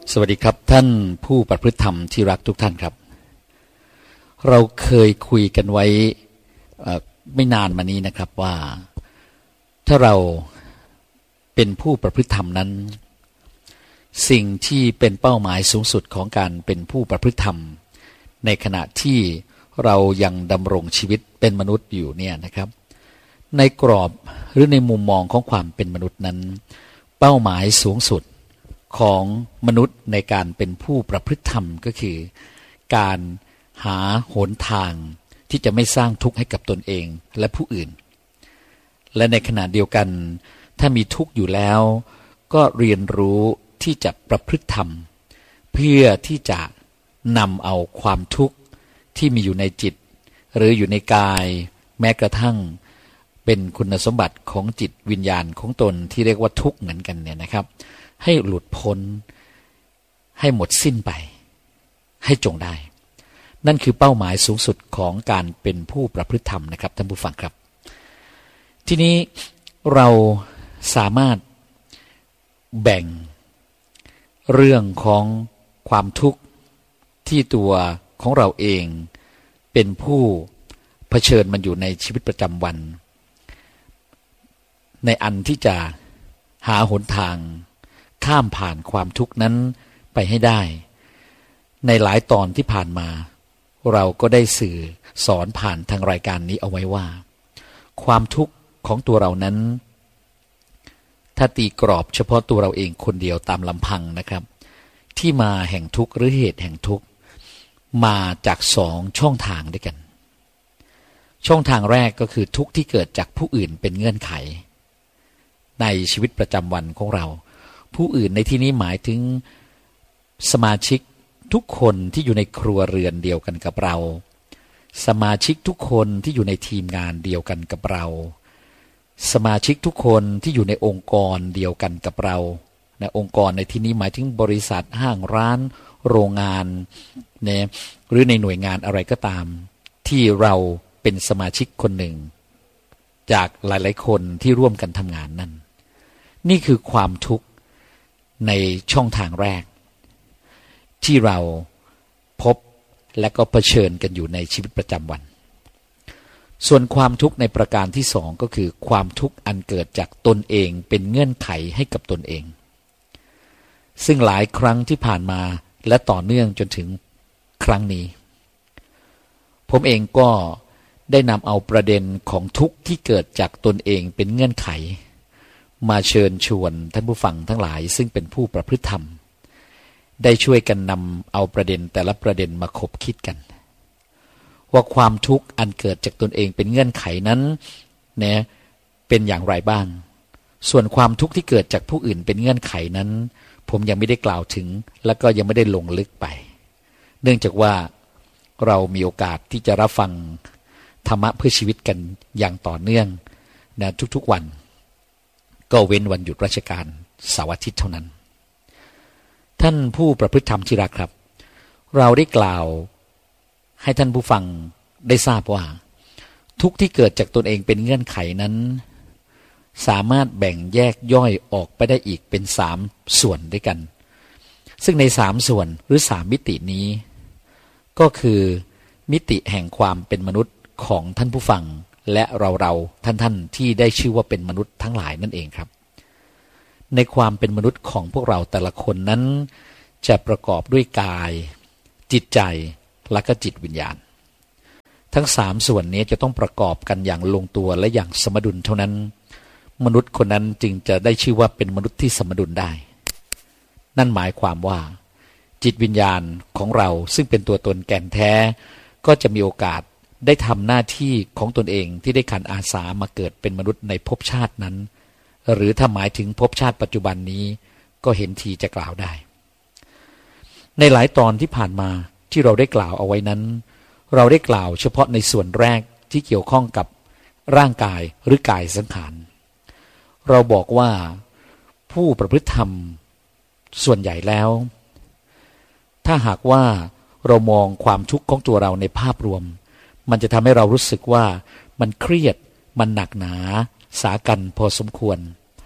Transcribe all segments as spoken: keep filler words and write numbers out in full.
สวัสดีครับท่านผู้ประพฤติธรรมที่รักทุกท่านครับเราเคยคุยกันไว้ไม่นานมานี้นะครับว่าถ้าเราเป็นผู้ประพฤติธรรมนั้นสิ่งที่เป็นเป้าหมายสูงสุดของการเป็นผู้ประพฤติธรรมในขณะที่เรายังดำรงชีวิตเป็นมนุษย์อยู่เนี่ยนะครับในกรอบหรือในมุมมองของความเป็นมนุษย์นั้นเป้าหมายสูงสุดของมนุษย์ในการเป็นผู้ประพฤติธรรมก็คือการหาหนทางที่จะไม่สร้างทุกข์ให้กับตนเองและผู้อื่นและในขณะเดียวกันถ้ามีทุกข์อยู่แล้วก็เรียนรู้ที่จะประพฤติธรรมเพื่อที่จะนำเอาความทุกข์ที่มีอยู่ในจิตหรืออยู่ในกายแม้กระทั่งเป็นคุณสมบัติของจิตวิญญาณของตนที่เรียกว่าทุกข์เหมือนกันเนี่ยนะครับให้หลุดพ้นให้หมดสิ้นไปให้จงได้นั่นคือเป้าหมายสูงสุดของการเป็นผู้ประพฤติธรรมนะครับท่านผู้ฟังครับทีนี้เราสามารถแบ่งเรื่องของความทุกข์ที่ตัวของเราเองเป็นผู้เผชิญมันอยู่ในชีวิตประจำวันในอันที่จะหาหนทางข้ามผ่านความทุกข์นั้นไปให้ได้ในหลายตอนที่ผ่านมาเราก็ได้สื่อสอนผ่านทางรายการนี้เอาไว้ว่าความทุกข์ของตัวเรานั้นถ้าตีกรอบเฉพาะตัวเราเองคนเดียวตามลำพังนะครับที่มาแห่งทุกข์หรือเหตุแห่งทุกข์มาจากสองช่องทางด้วยกันช่องทางแรกก็คือทุกข์ที่เกิดจากผู้อื่นเป็นเงื่อนไขในชีวิตประจำวันของเราผู้อื่นในที่นี้หมายถึงสมาชิกทุกคนที่อยู่ในครัวเรือนเดียวกันกับเราสมาชิกทุกคนที่อยู่ในทีมงานเดียวกันกับเราสมาชิกทุกคนที่อยู่ในองค์กรเดียวกันกับเราในองค์กรในที่นี้หมายถึงบริษัทห้างร้านโรงงานเนี่ยหรือในหน่วยงานอะไรก็ตามที่เราเป็นสมาชิกคนหนึ่งจากหลายๆคนที่ร่วมกันทำงานนั่นนี่คือความทุกข์ในช่องทางแรกที่เราพบและก็เผชิญกันอยู่ในชีวิตประจำวันส่วนความทุกข์ในประการที่สองก็คือความทุกข์อันเกิดจากตนเองเป็นเงื่อนไขให้กับตนเองซึ่งหลายครั้งที่ผ่านมาและต่อเนื่องจนถึงครั้งนี้ผมเองก็ได้นำเอาประเด็นของทุกข์ที่เกิดจากตนเองเป็นเงื่อนไขมาเชิญชวนท่านผู้ฟังทั้งหลายซึ่งเป็นผู้ประพฤติธรรมได้ช่วยกันนำเอาประเด็นแต่ละประเด็นมาคบคิดกันว่าความทุกข์อันเกิดจากตนเองเป็นเงื่อนไขนั้นเนี่ยเป็นอย่างไรบ้างส่วนความทุกข์ที่เกิดจากผู้อื่นเป็นเงื่อนไขนั้นผมยังไม่ได้กล่าวถึงและก็ยังไม่ได้ลงลึกไปเนื่องจากว่าเรามีโอกาสที่จะรับฟังธรรมะเพื่อชีวิตกันอย่างต่อเนื่องนะทุกๆวันก็เว้นวันหยุดราชการเสาร์อาทิตย์เท่านั้นท่านผู้ประพฤติธรรมที่รักครับเราได้กล่าวให้ท่านผู้ฟังได้ทราบว่าทุกที่เกิดจากตนเองเป็นเงื่อนไขนั้นสามารถแบ่งแยกย่อยออกไปได้อีกเป็นสามส่วนด้วยกันซึ่งในสามส่วนหรือสามมิตินี้ก็คือมิติแห่งความเป็นมนุษย์ของท่านผู้ฟังและเราเราท่านท่านที่ได้ชื่อว่าเป็นมนุษย์ทั้งหลายนั่นเองครับในความเป็นมนุษย์ของพวกเราแต่ละคนนั้นจะประกอบด้วยกายจิตใจและก็จิตวิญญาณทั้งสามส่วนนี้จะต้องประกอบกันอย่างลงตัวและอย่างสมดุลเท่านั้นมนุษย์คนนั้นจึงจะได้ชื่อว่าเป็นมนุษย์ที่สมดุลได้นั่นหมายความว่าจิตวิญญาณของเราซึ่งเป็นตัวตนแก่นแท้ก็จะมีโอกาสได้ทำหน้าที่ของตนเองที่ได้ขันอาสามาเกิดเป็นมนุษย์ในภพชาตินั้นหรือถ้าหมายถึงภพชาติปัจจุบันนี้ก็เห็นทีจะกล่าวได้ในหลายตอนที่ผ่านมาที่เราได้กล่าวเอาไว้นั้นเราได้กล่าวเฉพาะในส่วนแรกที่เกี่ยวข้องกับร่างกายหรือกายสังขารเราบอกว่าผู้ประพฤติธรรมส่วนใหญ่แล้วถ้าหากว่าเรามองความทุกข์ของตัวเราในภาพรวมมันจะทำให้เรารู้สึกว่ามันเครียดมันหนักหนาสากันพอสมควร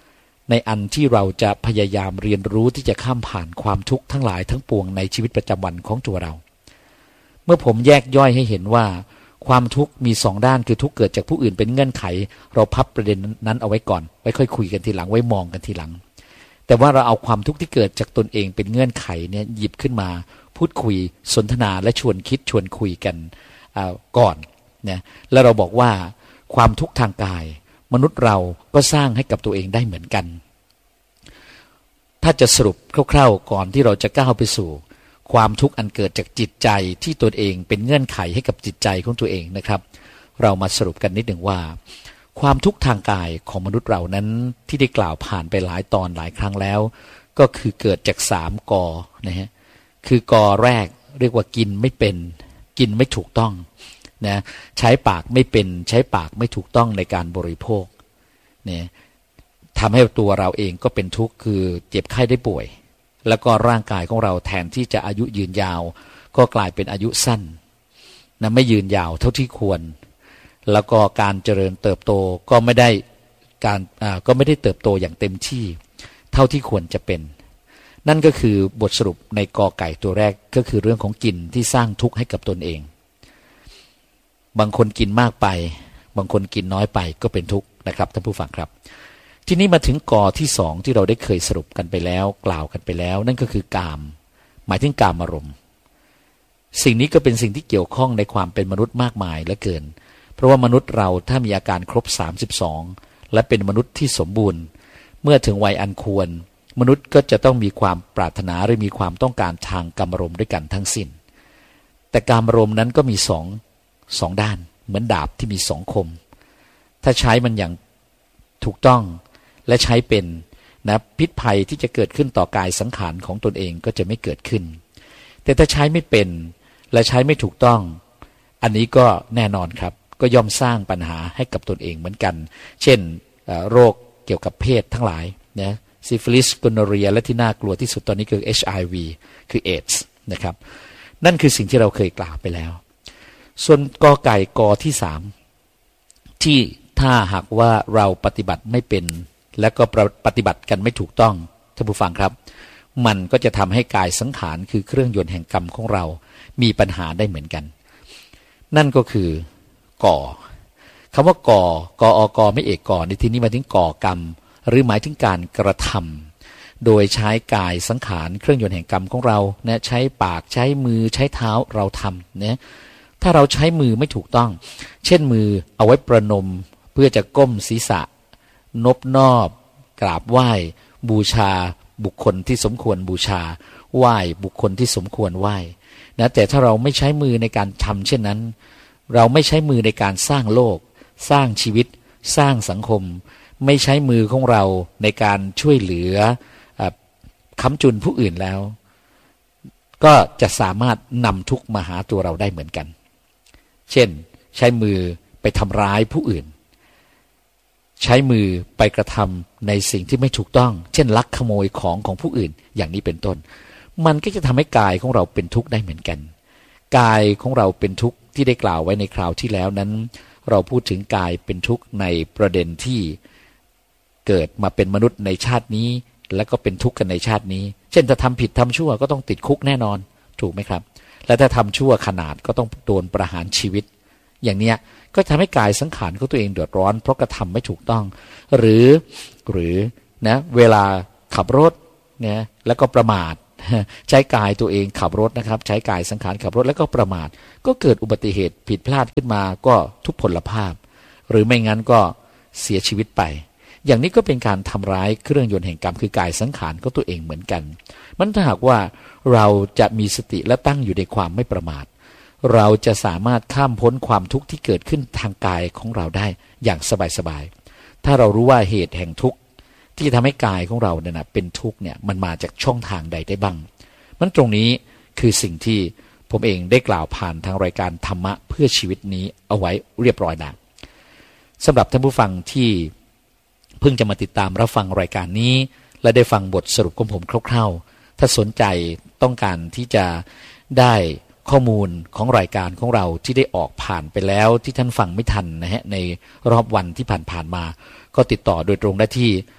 ในอันที่เราจะพยายามเรียนรู้ที่จะข้ามผ่านความทุกข์ทั้งหลายทั้งปวงในชีวิตประจำวันของตัวเราเมื่อผมแยกย่อยให้เห็นว่าความทุกข์มีสองด้านคือทุกข์เกิดจากผู้อื่นเป็นเงื่อนไขเราพับประเด็นนั้นเอาไว้ก่อนไว้ค่อยคุยกันทีหลังไว้มองกันทีหลังแต่ว่าเราเอาความทุกข์ที่เกิดจากตนเองเป็นเงื่อนไขเนี่ยหยิบขึ้นมาพูดคุยสนทนาและชวนคิดชวนคุยกันก่อนนะแล้วเราบอกว่าความทุกข์ทางกายมนุษย์เราก็สร้างให้กับตัวเองได้เหมือนกันถ้าจะสรุปคร่าวๆก่อนที่เราจะก้าวไปสู่ความทุกข์อันเกิดจากจิตใจที่ตนเองเป็นเงื่อนไขให้กับจิตใจของตัวเองนะครับเรามาสรุปกันนิดหนึ่งว่าความทุกข์ทางกายของมนุษย์เรานั้นที่ได้กล่าวผ่านไปหลายตอนหลายครั้งแล้วก็คือเกิดจากสามกอนะฮะคือกอแรกเรียกว่ากินไม่เป็นกินไม่ถูกต้องนะใช้ปากไม่เป็นใช้ปากไม่ถูกต้องในการบริโภคเนี่ยทำให้ตัวเราเองก็เป็นทุกข์คือเจ็บไข้ได้ป่วยแล้วก็ร่างกายของเราแทนที่จะอายุยืนยาวก็กลายเป็นอายุสั้นนะไม่ยืนยาวเท่าที่ควรแล้วก็การเจริญเติบโตก็ไม่ได้การอ่าก็ไม่ได้เติบโตอย่างเต็มที่เท่าที่ควรจะเป็นนั่นก็คือบทสรุปในกอไก่ตัวแรกก็คือเรื่องของกินที่สร้างทุกข์ให้กับตนเองบางคนกินมากไปบางคนกินน้อยไปก็เป็นทุกข์นะครับท่านผู้ฟังครับทีนี้มาถึงกอที่สองที่เราได้เคยสรุปกันไปแล้วกล่าวกันไปแล้วนั่นก็คือกามหมายถึงกามอารมณ์สิ่งนี้ก็เป็นสิ่งที่เกี่ยวข้องในความเป็นมนุษย์มากมายเหลือเกินเพราะว่ามนุษย์เราถ้ามีอาการครบสามสิบสองและเป็นมนุษย์ที่สมบูรณ์เมื่อถึงวัยอันควรมนุษย์ก็จะต้องมีความปรารถนาหรือมีความต้องการทางกามอารมณ์ด้วยกันทั้งสิ้นแต่กามอารมณ์นั้นก็มีสองสองด้านเหมือนดาบที่มีสองคมถ้าใช้มันอย่างถูกต้องและใช้เป็นนะพิษภัยที่จะเกิดขึ้นต่อกายสังขารของตนเองก็จะไม่เกิดขึ้นแต่ถ้าใช้ไม่เป็นและใช้ไม่ถูกต้องอันนี้ก็แน่นอนครับก็ย่อมสร้างปัญหาให้กับตนเองเหมือนกันเช่นโรคเกี่ยวกับเพศทั้งหลายนะซิฟิลิสกอนอเรียและที่น่ากลัวที่สุดตอนนี้คือ เอช ไอ วี คือเอดส์นะครับนั่นคือสิ่งที่เราเคยกล่าวไปแล้วส่วนกอไก่กอที่สามที่ถ้าหากว่าเราปฏิบัติไม่เป็นและก็ปฏิบัติกันไม่ถูกต้องท่านผู้ฟังครับมันก็จะทำให้กายสังขารคือเครื่องยนต์แห่งกรรมของเรามีปัญหาได้เหมือนกันนั่นก็คือก่อคำว่าก่อกออกอไม่เอกก่อในที่นี้หมายถึงก่อกรรมหรือหมายถึงการกระทำโดยใช้กายสังขารเครื่องยนต์แห่งกรรมของเราเนี่ยใช้ปากใช้มือใช้เท้าเราทำเนี่ยถ้าเราใช้มือไม่ถูกต้องเช่นมือเอาไว้ประนมเพื่อจะก้มศีรษะนบนอบกราบไหว้บูชาบุคคลที่สมควรบูชาไหว้บุคคลที่สมควรไหว้นะแต่ถ้าเราไม่ใช้มือในการทำเช่นนั้นเราไม่ใช้มือในการสร้างโลกสร้างชีวิตสร้างสังคมไม่ใช้มือของเราในการช่วยเหลือค้ำจุนผู้อื่นแล้วก็จะสามารถนำทุกข์มาหาตัวเราได้เหมือนกันเช่นใช้มือไปทำร้ายผู้อื่นใช้มือไปกระทำในสิ่งที่ไม่ถูกต้องเช่นลักขโมยของของผู้อื่นอย่างนี้เป็นต้นมันก็จะทำให้กายของเราเป็นทุกข์ได้เหมือนกันกายของเราเป็นทุกข์ที่ได้กล่าวไว้ในคราวที่แล้วนั้นเราพูดถึงกายเป็นทุกข์ในประเด็นที่เกิดมาเป็นมนุษย์ในชาตินี้แล้วก็เป็นทุกข์กันในชาตินี้เช่นถ้าทำผิดทำชั่วก็ต้องติดคุกแน่นอนถูกไหมครับและถ้าทำชั่วขนาดก็ต้องโดนประหารชีวิตอย่างเนี้ยก็ทำให้กายสังขารของตัวเองเดือดร้อนเพราะกระทำไม่ถูกต้องหรือหรือนะเวลาขับรถเนี่ยแล้วก็ประมาทใช้กายตัวเองขับรถนะครับใช้กายสังขารขับรถแล้วก็ประมาทก็เกิดอุบัติเหตุผิดพลาดขึ้นมาก็ทุพพลภาพหรือไม่งั้นก็เสียชีวิตไปอย่างนี้ก็เป็นการทำร้ายเครื่องยนต์แห่งกรรมคือกายสังขารของตัวเองเหมือนกันมันถ้าหากว่าเราจะมีสติและตั้งอยู่ในความไม่ประมาทเราจะสามารถข้ามพ้นความทุกข์ที่เกิดขึ้นทางกายของเราได้อย่างสบายๆถ้าเรารู้ว่าเหตุแห่งทุกข์ที่ทำให้กายของเราเนี่ยนะเป็นทุกข์เนี่ยมันมาจากช่องทางใดได้บ้างมันตรงนี้คือสิ่งที่ผมเองได้กล่าวผ่านทางรายการธรรมะเพื่อชีวิตนี้เอาไว้เรียบร้อยแล้วสำหรับท่านผู้ฟังที่เพิ่งจะมาติดตามรับฟังรายการนี้และได้ฟังบทสรุปของผมคร่าวๆถ้าสนใจต้องการที่จะได้ข้อมูลของรายการของเราที่ได้ออกผ่านไปแล้วที่ท่านฟังไม่ทันนะฮะในรอบวันที่ผ่านๆมาก็ติดต่อโดยตรงได้ที่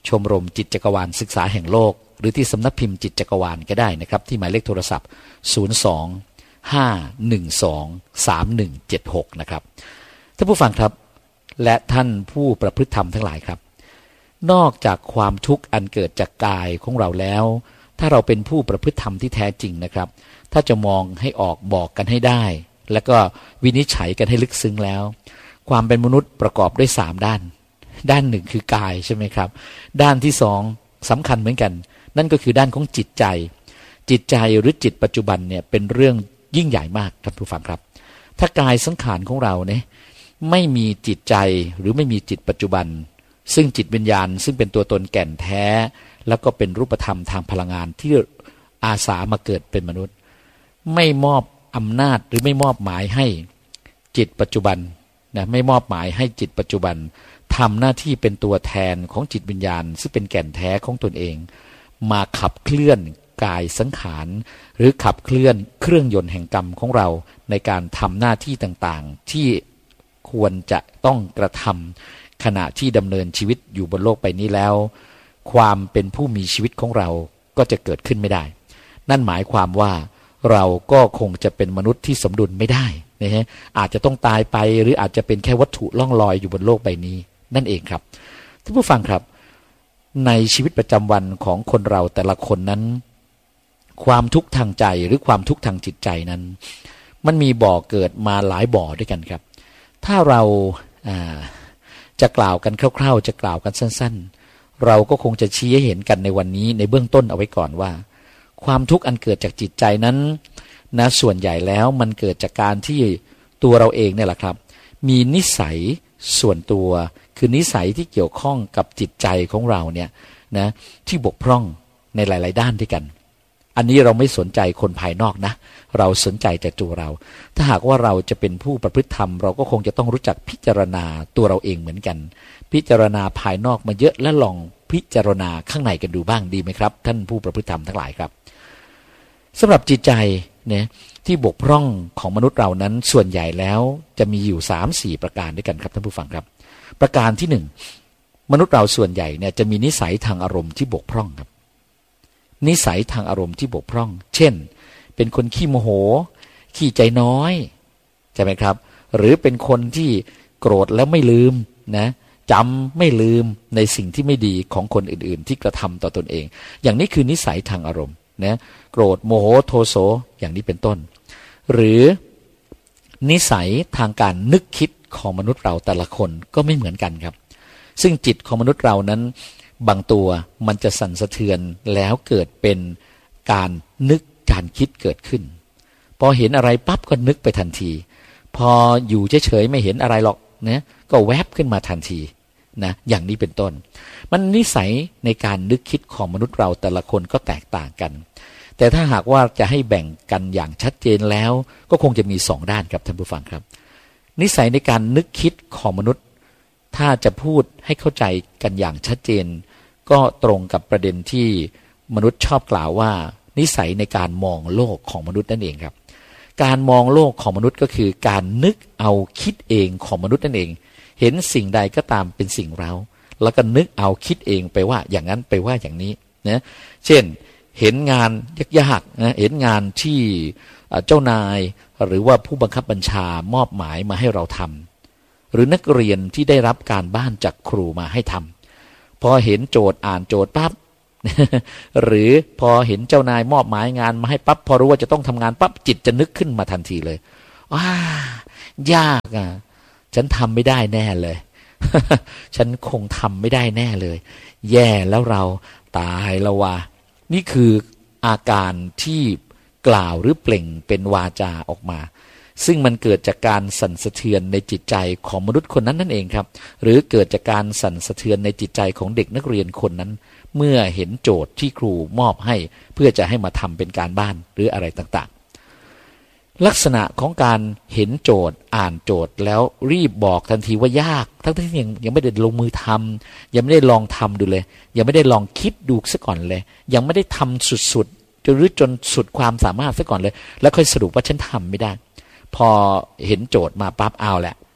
ชมรมจิตจักรวาลศึกษาแห่งโลกหรือที่สำนักพิมพ์จิตจักรวาลก็ได้นะครับที่หมายเลขโทรศัพท์ศูนย์ สอง ห้า หนึ่ง สอง สาม หนึ่ง เจ็ด หกนะครับท่านผู้ฟังครับและท่านผู้ประพฤติธรรมทั้งหลายครับนอกจากความทุกข์อันเกิดจากกายของเราแล้วถ้าเราเป็นผู้ประพฤติธรรมที่แท้จริงนะครับถ้าจะมองให้ออกบอกกันให้ได้แล้วก็วินิจฉัยกันให้ลึกซึ้งแล้วความเป็นมนุษย์ประกอบด้วยสามด้านด้านหนึ่งคือกายใช่ไหมครับด้านที่สองสำคัญเหมือนกันนั่นก็คือด้านของจิตใจจิตใจหรือจิตปัจจุบันเนี่ยเป็นเรื่องยิ่งใหญ่มากท่านผู้ฟังครับถ้ากายสังขารของเราเนี่ยไม่มีจิตใจหรือไม่มีจิตปัจจุบันซึ่งจิตวิญญาณซึ่งเป็นตัวตนแก่นแท้แล้วก็เป็นรูปธรรมทางพลังงานที่อาสามาเกิดเป็นมนุษย์ไม่มอบอำนาจหรือไม่มอบหมายให้จิตปัจจุบันนะไม่มอบหมายให้จิตปัจจุบันทำหน้าที่เป็นตัวแทนของจิตวิญญาณซึ่งเป็นแก่นแท้ของตนเองมาขับเคลื่อนกายสังขารหรือขับเคลื่อนเครื่องยนต์แห่งกรรมของเราในการทำหน้าที่ต่างๆที่ควรจะต้องกระทำขณะที่ดำเนินชีวิตอยู่บนโลกใบนี้แล้วความเป็นผู้มีชีวิตของเราก็จะเกิดขึ้นไม่ได้นั่นหมายความว่าเราก็คงจะเป็นมนุษย์ที่สมดุลไม่ได้นะฮะอาจจะต้องตายไปหรืออาจจะเป็นแค่วัตถุล่องลอยอยู่บนโลกใบนี้นั่นเองครับท่านผู้ฟังครับในชีวิตประจำวันของคนเราแต่ละคนนั้นความทุกข์ทางใจหรือความทุกข์ทางจิตใจนั้นมันมีบ่อเกิดมาหลายบ่อด้วยกันครับถ้าเราจะกล่าวกันคร่าวๆจะกล่าวกันสั้นๆเราก็คงจะชี้ให้เห็นกันในวันนี้ในเบื้องต้นเอาไว้ก่อนว่าความทุกข์อันเกิดจากจิตใจนั้นนะส่วนใหญ่แล้วมันเกิดจากการที่ตัวเราเองเนี่ยแหละครับมีนิสัยส่วนตัวคือนิสัยที่เกี่ยวข้องกับจิตใจของเราเนี่ยนะที่บกพร่องในหลายๆด้านด้วยกันอันนี้เราไม่สนใจคนภายนอกนะเราสนใจแต่ตัวเราถ้าหากว่าเราจะเป็นผู้ประพฤติธรรมเราก็คงจะต้องรู้จักพิจารณาตัวเราเองเหมือนกันพิจารณาภายนอกมาเยอะและลองพิจารณาข้างในกันดูบ้างดีไหมครับท่านผู้ประพฤติธรรมทั้งหลายครับสำหรับจิตใจเนี่ยที่บกพร่องของมนุษย์เรานั้นส่วนใหญ่แล้วจะมีอยู่ สาม สี่ ประการด้วยกันครับท่านผู้ฟังครับประการที่หนึ่งมนุษย์เราส่วนใหญ่เนี่ยจะมีนิสัยทางอารมณ์ที่บกพร่องครับนิสัยทางอารมณ์ที่บกพร่องเช่นเป็นคนขี้โมโหขี้ใจน้อยใช่ไหมครับหรือเป็นคนที่โกรธแล้วไม่ลืมนะจำไม่ลืมในสิ่งที่ไม่ดีของคนอื่นๆที่กระทำต่อตนเองอย่างนี้คือนิสัยทางอารมณ์นะโกรธโมโหโทโสอย่างนี้เป็นต้นหรือนิสัยทางการนึกคิดของมนุษย์เราแต่ละคนก็ไม่เหมือนกันครับซึ่งจิตของมนุษย์เรานั้นบางตัวมันจะสั่นสะเทือนแล้วเกิดเป็นการนึกการคิดเกิดขึ้นพอเห็นอะไรปั๊บก็นึกไปทันทีพออยู่เฉยๆไม่เห็นอะไรหรอกนะก็แวบขึ้นมาทันทีนะอย่างนี้เป็นต้นมันนิสัยในการนึกคิดของมนุษย์เราแต่ละคนก็แตกต่างกันแต่ถ้าหากว่าจะให้แบ่งกันอย่างชัดเจนแล้วก็คงจะมีสองด้านครับท่านผู้ฟังครับนิสัยในการนึกคิดของมนุษย์ถ้าจะพูดให้เข้าใจกันอย่างชัดเจนก็ตรงกับประเด็นที่มนุษย์ชอบกล่าวว่านิสัยในการมองโลกของมนุษย์นั่นเองครับการมองโลกของมนุษย์ก็คือการนึกเอาคิดเองของมนุษย์นั่นเองเห็นสิ่งใดก็ตามเป็นสิ่งเราแล้วก็นึกเอาคิดเองไปว่าอย่างนั้นไปว่าอย่างนี้นะเช่นเห็นงานยากๆนะเห็นงานที่เจ้านายหรือว่าผู้บังคับบัญชามอบหมายมาให้เราทำหรือนักเรียนที่ได้รับการบ้านจากครูมาให้ทำพอเห็นโจทย์อ่านโจทย์ปั๊บ หรือพอเห็นเจ้านายมอบหมายงานมาให้ปั๊บพอรู้ว่าจะต้องทำงานปั๊บจิตจะนึกขึ้นมาทันทีเลยว้ายากอ่ะฉันทำไม่ได้แน่เลย ฉันคงทำไม่ได้แน่เลยแย่แล้วเราตายแล้วว่ะนี่คืออาการที่กล่าวหรือเปล่งเป็นวาจาออกมาซึ่งมันเกิดจากการสั่นสะเทือนในจิตใจของมนุษย์คนนั้นนั่นเองครับหรือเกิดจากการสั่นสะเทือนในจิตใจของเด็กนักเรียนคนนั้นเมื่อเห็นโจทย์ที่ครูมอบให้เพื่อจะให้มาทำเป็นการบ้านหรืออะไรต่างๆลักษณะของการเห็นโจทย์อ่านโจทย์แล้วรีบบอกทันทีว่ายากทั้งที่ยังยังไม่ได้ลงมือทำยังไม่ได้ลองทำดูเลยยังไม่ได้ลองคิดดูซะก่อนเลยยังไม่ได้ทำสุดๆจนหรือจนสุดความสามารถซะก่อนเลยแล้วค่อยสรุปว่าฉันทำไม่ได้พอเห็นโจทย์มาปั๊บเอาแหละ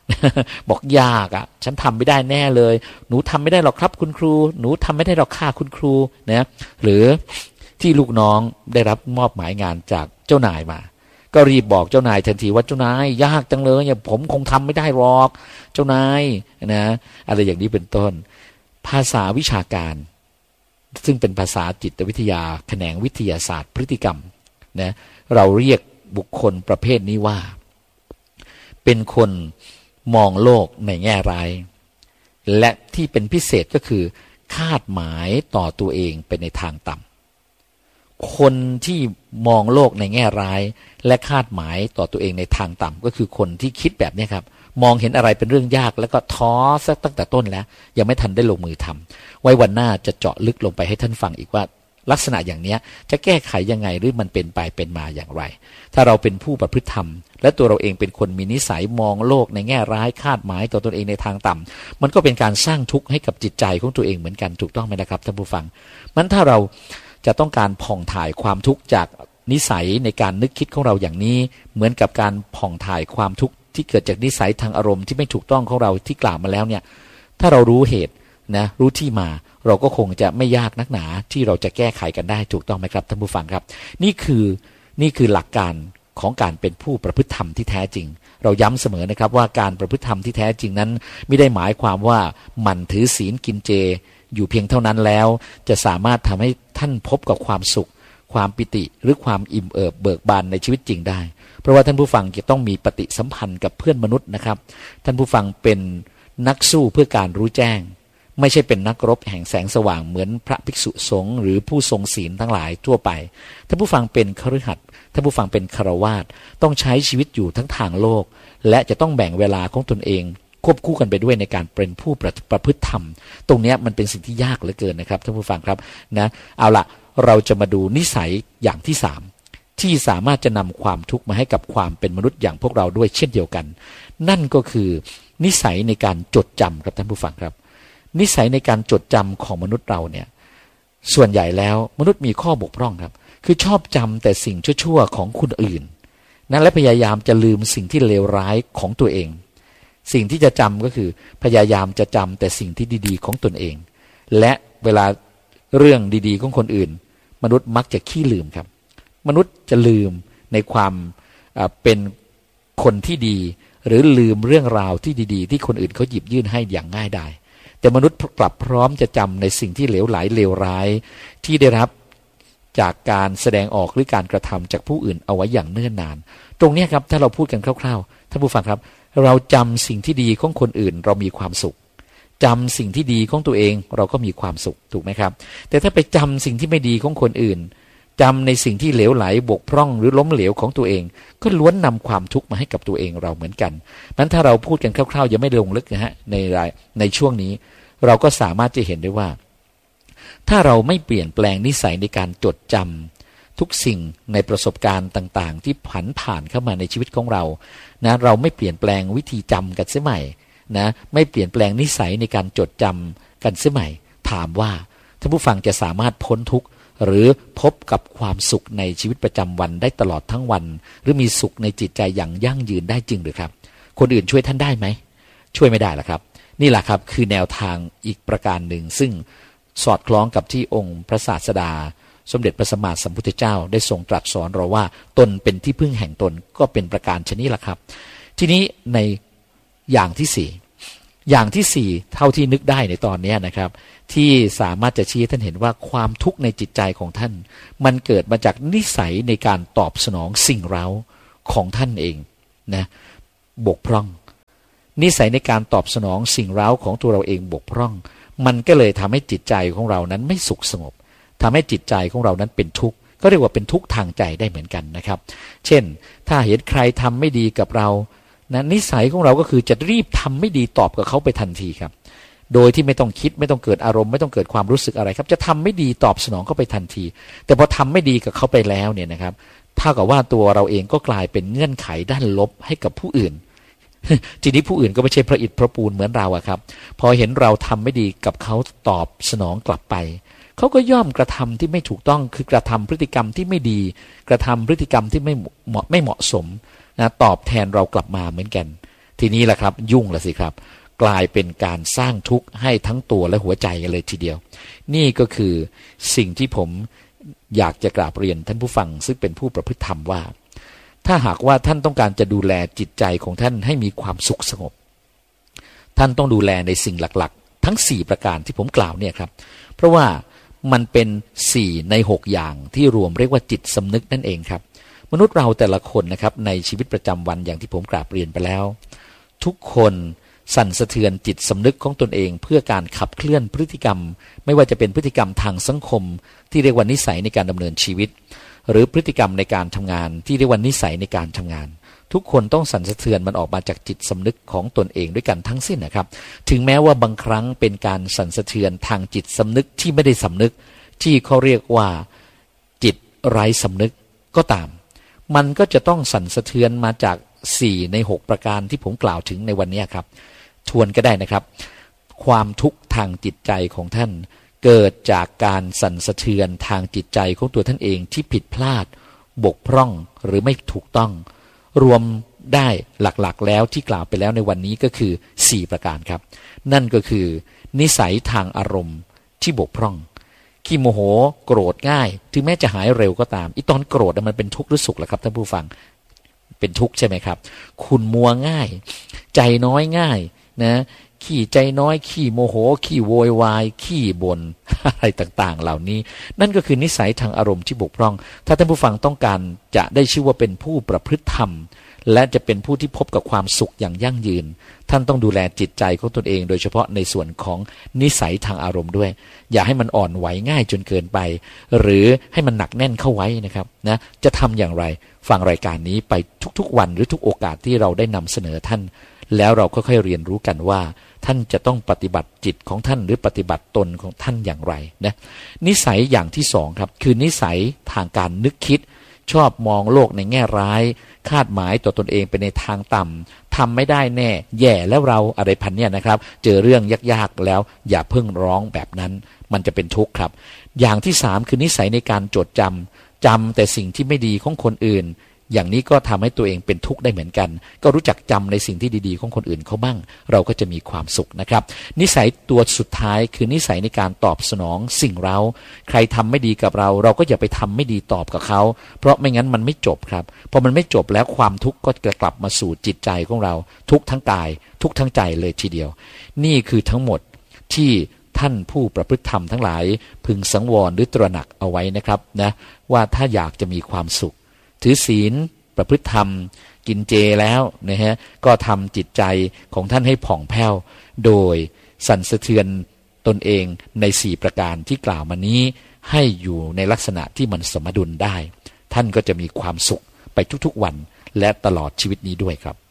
บอกยากอ่ะฉันทำไม่ได้แน่เลยหนูทำไม่ได้หรอกครับคุณครูหนูทำไม่ได้หรอกค่ะคุณครูนะหรือที่ลูกน้องได้รับมอบหมายงานจากเจ้านายมาก็รีบบอกเจ้านายทันทีว่าเจ้านายยากจังเลยเนี่ยผมคงทำไม่ได้หรอกเจ้านายนะอะไรอย่างนี้เป็นต้นภาษาวิชาการซึ่งเป็นภาษาจิตวิทยาแขนงวิทยาศาสตร์พฤติกรรมนะเราเรียกบุคคลประเภทนี้ว่าเป็นคนมองโลกในแง่ร้ายและที่เป็นพิเศษก็คือคาดหมายต่อตัวเองไปในทางต่ำคนที่มองโลกในแง่ร้ายและคาดหมายต่อตัวเองในทางต่ำก็คือคนที่คิดแบบนี้ครับมองเห็นอะไรเป็นเรื่องยากแล้วก็ท้อซะตั้งแต่ต้นแล้วยังไม่ทันได้ลงมือทำไว้วันหน้าจะเจาะลึกลงไปให้ท่านฟังอีกว่าลักษณะอย่างนี้จะแก้ไขยังไงหรือมันเป็นไปเป็นมาอย่างไรถ้าเราเป็นผู้ประพฤติธรรมและตัวเราเองเป็นคนมีนิสัยมองโลกในแง่ร้ายคาดหมายต่อตนเองในทางต่ำมันก็เป็นการสร้างทุกข์ให้กับจิตใจของตัวเองเหมือนกันถูกต้องไหมนะครับท่านผู้ฟังมันถ้าเราจะต้องการผ่องถ่ายความทุกข์จากนิสัยในการนึกคิดของเราอย่างนี้เหมือนกับการผ่องถ่ายความทุกข์ที่เกิดจากนิสัยทางอารมณ์ที่ไม่ถูกต้องของเราที่กล่าวมาแล้วเนี่ยถ้าเรารู้เหตุนะรู้ที่มาเราก็คงจะไม่ยากนักหนาที่เราจะแก้ไขกันได้ถูกต้องไหมครับท่านผู้ฟังครับนี่คือนี่คือหลักการของการเป็นผู้ประพฤติธรรมที่แท้จริงเราย้ำเสมอนะครับว่าการประพฤติธรรมที่แท้จริงนั้นไม่ได้หมายความว่าหมั่นถือศีลกินเจอยู่เพียงเท่านั้นแล้วจะสามารถทำให้ท่านพบกับความสุขความปิติหรือความอิ่มเอิบเบิกบานในชีวิตจริงได้เพราะว่าท่านผู้ฟังจะต้องมีปฏิสัมพันธ์กับเพื่อนมนุษย์นะครับท่านผู้ฟังเป็นนักสู้เพื่อการรู้แจ้งไม่ใช่เป็นนักรบแห่งแสงสว่างเหมือนพระภิกษุสงฆ์หรือผู้ทรงศีลทั้งหลายทั่วไปท่านผู้ฟังเป็นคฤหัสถ์ท่านผู้ฟังเป็นฆราวาสต้องใช้ชีวิตอยู่ทั้งทางโลกและจะต้องแบ่งเวลาของตนเองควบคู่กันไปด้วยในการเป็นผู้ประประพฤติธรรมตรงนี้มันเป็นสิ่งที่ยากเหลือเกินนะครับท่านผู้ฟังครับนะเอาละเราจะมาดูนิสัยอย่างที่สามที่สามารถจะนำความทุกข์มาให้กับความเป็นมนุษย์อย่างพวกเราด้วยเช่นเดียวกันนั่นก็คือนิสัยในการจดจำครับท่านผู้ฟังครับนิสัยในการจดจำของมนุษย์เราเนี่ยส่วนใหญ่แล้วมนุษย์มีข้อบกพร่องครับคือชอบจำแต่สิ่งชั่วๆของคนอื่นนั้นและพยายามจะลืมสิ่งที่เลวร้ายของตัวเองสิ่งที่จะจำก็คือพยายามจะจำแต่สิ่งที่ดีๆของตนเองและเวลาเรื่องดีๆของคนอื่นมนุษย์มักจะขี้ลืมครับมนุษย์จะลืมในความเป็นคนที่ดีหรือลืมเรื่องราวที่ดีๆที่คนอื่นเขาหยิบยื่นให้อย่างง่ายดายแต่มนุษย์กลับพร้อมจะจำในสิ่งที่เหลวไหลเลวร้ายที่ได้รับจากการแสดงออกหรือการกระทำจากผู้อื่นเอาไว้อย่างเนิ่นนานตรงนี้ครับถ้าเราพูดกันคร่าวๆท่านผู้ฟังครับเราจำสิ่งที่ดีของคนอื่นเรามีความสุขจำสิ่งที่ดีของตัวเองเราก็มีความสุขถูกไหมครับแต่ถ้าไปจำสิ่งที่ไม่ดีของคนอื่นจำในสิ่งที่เหลวไหลบกพร่องหรือล้มเหลวของตัวเองก็ล้วนนำความทุกข์มาให้กับตัวเองเราเหมือนกันนั้นถ้าเราพูดกันคร่าวๆยังไม่ลงลึกนะฮะในในช่วงนี้เราก็สามารถจะเห็นได้ว่าถ้าเราไม่เปลี่ยนแปลงนิสัยในการจดจำทุกสิ่งในประสบการณ์ต่างๆที่ผันผ่านเข้ามาในชีวิตของเรานะเราไม่เปลี่ยนแปลงวิธีจำกันเสียใหม่นะไม่เปลี่ยนแปลงนิสัยในการจดจำกันเสียใหม่ถามว่าท่านผู้ฟังจะสามารถพ้นทุกข์หรือพบกับความสุขในชีวิตประจำวันได้ตลอดทั้งวันหรือมีสุขในจิตใจอย่างยั่งยืนได้จริงหรือครับคนอื่นช่วยท่านได้ไหมช่วยไม่ได้หรอกครับนี่แหละครับคือแนวทางอีกประการหนึ่งซึ่งสอดคล้องกับที่องค์พระศาสดาสมเด็จพระสัมมาสัมพุทธเจ้าได้ทรงตรัสสอนเราว่าตนเป็นที่พึ่งแห่งตนก็เป็นประการชนิดละครับทีนี้ในอย่างที่สี่อย่างที่สี่เท่าที่นึกได้ในตอนนี้นะครับที่สามารถจะชี้ท่านเห็นว่าความทุกข์ในจิตใจของท่านมันเกิดมาจากนิสัยในการตอบสนองสิ่งเร้าของท่านเองนะบกพร่องนิสัยในการตอบสนองสิ่งเร้าของตัวเราเองบกพร่องมันก็เลยทำให้จิตใจของเรานั้นไม่สุขสงบทำให้จิตใจของเรานั้นเป็นทุกข์ก็เรียกว่าเป็นทุกข์ทางใจได้เหมือนกันนะครับเช่นถ้าเห็นใครทำไม่ดีกับเรานะนิสัยของเราก็คือจะรีบทำไม่ดีตอบกับเขาไปทันทีครับโดยที่ไม่ต้องคิดไม่ต้องเกิดอารมณ์ไม่ต้องเกิดความรู้สึกอะไรครับจะทำไม่ดีตอบสนองเข้าไปทันทีแต่พอทำไม่ดีกับเขาไปแล้วเนี่ยนะครับเท่ากับว่าตัวเราเองก็กลายเป็นเงื่อนไขด้านลบให้กับผู้อื่นทีนี้ผู้อื่นก็ไม่ใช่พระอิฐพระปูนเหมือนเราอะครับพอเห็นเราทำไม่ดีกับเขาตอบสนองกลับไปเขาก็ย่อมกระทำที่ไม่ถูกต้องคือกระทำพฤติกรรมที่ไม่ดีกระทำพฤติกรรมที่ไม่เหมาะไม่เหมาะสมนะตอบแทนเรากลับมาเหมือนกันทีนี้แหละครับยุ่งละสิครับกลายเป็นการสร้างทุกข์ให้ทั้งตัวและหัวใจกันเลยทีเดียวนี่ก็คือสิ่งที่ผมอยากจะกราบเรียนท่านผู้ฟังซึ่งเป็นผู้ประพฤติธรรมว่าถ้าหากว่าท่านต้องการจะดูแลจิตใจของท่านให้มีความสุขสงบท่านต้องดูแลในสิ่งหลักๆทั้งสี่ประการที่ผมกล่าวเนี่ยครับเพราะว่ามันเป็นสี่ในหกอย่างที่รวมเรียกว่าจิตสำนึกนั่นเองครับมนุษย์เราแต่ละคนนะครับในชีวิตประจำวันอย่างที่ผมกราบเรียนไปแล้วทุกคนสั่นสะเทือนจิตสำนึกของตนเองเพื่อการขับเคลื่อนพฤติกรรมไม่ว่าจะเป็นพฤติกรรมทางสังคมที่เรียกว่านิสัยในการดำเนินชีวิตหรือพฤติกรรมในการทำงานที่เรียกว่านิสัยในการทำงานทุกคนต้องสั่นสะเทือนมันออกมาจากจิตสำนึกของตนเองด้วยกันทั้งสิ้นนะครับถึงแม้ว่าบางครั้งเป็นการสั่นสะเทือนทางจิตสำนึกที่ไม่ได้สำนึกที่เขาเรียกว่าจิตไร้สำนึกก็ตามมันก็จะต้องสั่นสะเทือนมาจากสี่ในหกประการที่ผมกล่าวถึงในวันนี้ครับทวนก็ได้นะครับความทุกข์ทางจิตใจของท่านเกิดจากการสั่นสะเทือนทางจิตใจของตัวท่านเองที่ผิดพลาดบกพร่องหรือไม่ถูกต้องรวมได้หลักๆแล้วที่กล่าวไปแล้วในวันนี้ก็คือสี่ประการครับนั่นก็คือนิสัยทางอารมณ์ที่บกพร่องขี้โมโหโกรธง่ายถึงแม้จะหายเร็วก็ตามอีตอนโกรธมันเป็นทุกข์หรือสุขล่ะครับท่านผู้ฟังเป็นทุกข์ใช่ไหมครับขุ่นมัวง่ายใจน้อยง่ายนะขี้ใจน้อยขี้โมโหขี้โวยวายขี้บ่นอะไรต่างๆเหล่านี้นั่นก็คือนิสัยทางอารมณ์ที่บกพร่องถ้าท่านผู้ฟังต้องการจะได้ชื่อว่าเป็นผู้ประพฤติธรรมและจะเป็นผู้ที่พบกับความสุขอย่างยั่งยืนท่านต้องดูแลจิตใจของตนเองโดยเฉพาะในส่วนของนิสัยทางอารมณ์ด้วยอย่าให้มันอ่อนไหวง่ายจนเกินไปหรือให้มันหนักแน่นเข้าไว้นะครับนะจะทำอย่างไรฟังรายการนี้ไปทุกๆวันหรือทุกโอกาสที่เราได้นำเสนอท่านแล้วเราค่อยๆเรียนรู้กันว่าท่านจะต้องปฏิบัติจิตของท่านหรือปฏิบัติตนของท่านอย่างไรนะนิสัยอย่างที่สองครับคือนิสัยทางการนึกคิดชอบมองโลกในแง่ร้ายคาดหมายต่อตนเองไปในทางต่ำทำไม่ได้แน่แย่แล้วเราอะไรพันเนี่ยนะครับเจอเรื่องยากๆแล้วอย่าเพิ่งร้องแบบนั้นมันจะเป็นทุกข์ครับอย่างที่สามคือนิสัยในการจดจำจำแต่สิ่งที่ไม่ดีของคนอื่นอย่างนี้ก็ทำให้ตัวเองเป็นทุกข์ได้เหมือนกันก็รู้จักจำในสิ่งที่ดีๆของคนอื่นเขาบ้างเราก็จะมีความสุขนะครับนิสัยตัวสุดท้ายคือนิสัยในการตอบสนองสิ่งเราใครทำไม่ดีกับเราเราก็อย่าไปทำไม่ดีตอบกับเขาเพราะไม่งั้นมันไม่จบครับพอมันไม่จบแล้วความทุกข์ก็จะกลับมาสู่จิตใจของเราทุกทั้งกายทุกทั้งใจเลยทีเดียวนี่คือทั้งหมดที่ท่านผู้ประพฤติธรรมทั้งหลายพึงสังวรหรือตระหนักเอาไว้นะครับนะว่าถ้าอยากจะมีความสุขถือศีลประพฤติธรรมกินเจแล้วนะฮะก็ทำจิตใจของท่านให้ผ่องแผ้วโดยสั่นสะเทือนตนเองในสี่ประการที่กล่าวมานี้ให้อยู่ในลักษณะที่มันสมดุลได้ท่านก็จะมีความสุขไปทุกๆวันและตลอดชีวิตนี้ด้วยครับ